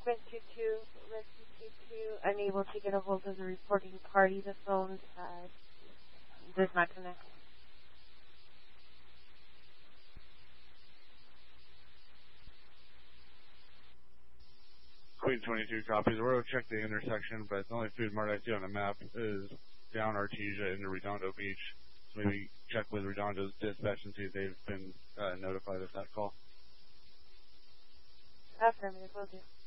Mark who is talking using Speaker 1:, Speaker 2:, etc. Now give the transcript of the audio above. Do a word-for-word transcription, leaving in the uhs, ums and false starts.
Speaker 1: Rescue two, Rescue two, unable to get a hold of the reporting party. The phone uh, does not connect.
Speaker 2: Queen twenty-two copies. We're going to check the intersection, but the only food mart I see on the map is down Artesia into Redondo Beach. So maybe check with Redondo's dispatch and see if they've been uh, notified of that call.
Speaker 1: Affirmative, will do.